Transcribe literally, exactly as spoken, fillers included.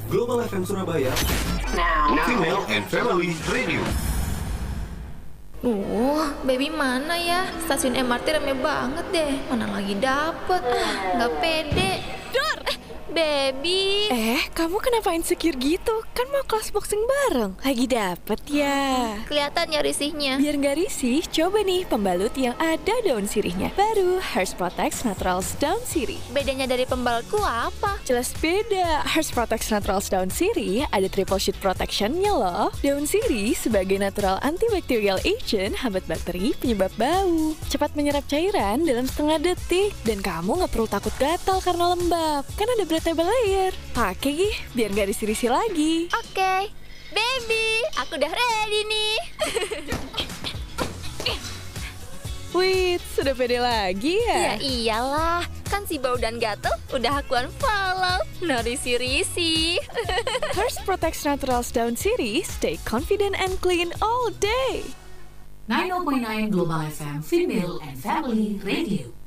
Global F M Surabaya, Now, Female and Family Radio. Uh, baby mana ya? Stasiun M R T rame banget deh. Mana lagi dapet? Ah, nggak pede. Dor! Eh, baby. Eh, kamu kenapa insecure gitu? Kan mau kelas boxing bareng. Lagi dapet ya? Kelihatan ya risihnya. Biar nggak risih, coba nih pembalut yang ada daun sirihnya. Baru Harsh Protect Naturals Daun Sirih. Bedanya dari pembalutku apa? Jelas beda. Harsh Protect Naturals Daun Sirih ada triple sheet protection-nya loh. Daun sirih sebagai natural antibacterial agent hambat bakteri penyebab bau. Cepat menyerap cairan dalam setengah detik. Dan kamu nggak perlu takut gatal karena lembab. Kan ada breathable layer. Pakai gih, biar nggak risih-risih lagi. Oke, baby, aku udah ready nih. Wih, sudah pede lagi Ya ya? iyalah, kan si bau dan gatel udah aku unfollow. No risi-risi. Harsh Protect Naturals Daun Sirih, stay confident and clean all day. ninety point nine Global F M Female and Family Radio.